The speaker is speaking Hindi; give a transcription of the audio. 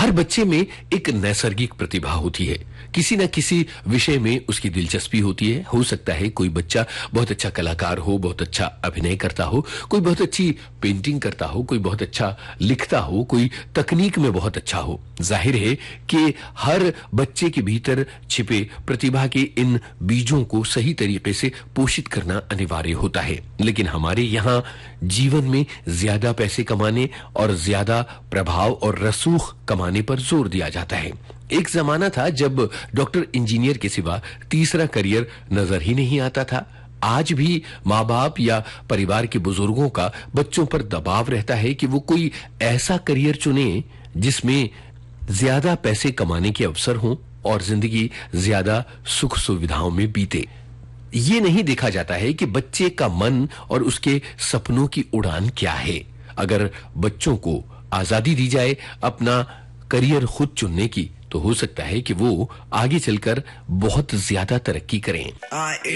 हर बच्चे में एक नैसर्गिक प्रतिभा होती है। किसी न किसी विषय में उसकी दिलचस्पी होती है। हो सकता है कोई बच्चा बहुत अच्छा कलाकार हो, बहुत अच्छा अभिनय करता हो, कोई बहुत अच्छी पेंटिंग करता हो, कोई बहुत अच्छा लिखता हो, कोई तकनीक में बहुत अच्छा हो। जाहिर है कि हर बच्चे के भीतर छिपे प्रतिभा के इन बीजों को सही तरीके से पोषित करना अनिवार्य होता है। लेकिन हमारे यहाँ जीवन में ज्यादा पैसे कमाने और ज्यादा प्रभाव और रसूख कमाने पर जोर दिया जाता है। एक जमाना था जब डॉक्टर इंजीनियर के सिवा तीसरा करियर नजर ही नहीं आता था। आज भी माँ बाप या परिवार के बुजुर्गों का बच्चों पर दबाव रहता है कि वो कोई ऐसा करियर चुने जिसमें ज्यादा पैसे कमाने के अवसर हों और जिंदगी ज्यादा सुख सुविधाओं में बीते। ये नहीं देखा जाता है कि बच्चे का मन और उसके सपनों की उड़ान क्या है। अगर बच्चों को आजादी दी जाए अपना करियर खुद चुनने की, तो हो सकता है कि वो आगे चलकर बहुत ज्यादा तरक्की करें।